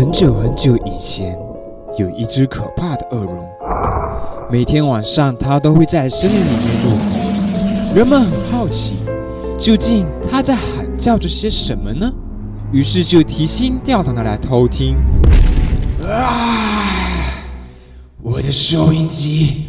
很久很久以前，有一只可怕的恶龙。每天晚上，它都会在森林里面怒吼。人们很好奇，究竟它在喊叫着些什么呢？于是就提心吊胆的来偷听。我的收音机